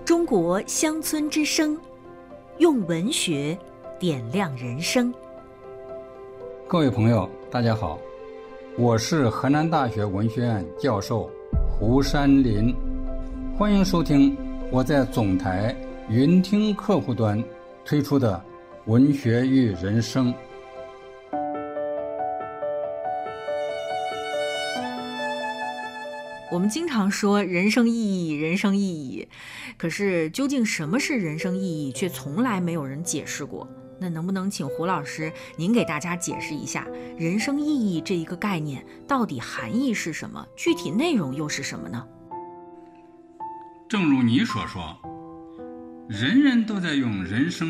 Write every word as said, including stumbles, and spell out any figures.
中国乡村之声，用文学点亮人生。 各位朋友，大家好，我是河南大学文学院教授胡山林，欢迎收听我在总台云听客户端推出的文学与人生。 我们经常说人生意义，人生意义，可是究竟什么是人生意义，却从来没有人解释过。那能不能请胡老师您给大家解释一下人生意义这一个概念到底含义是什么，具体内容又是什么呢？ 正如你所说，人人都在用人生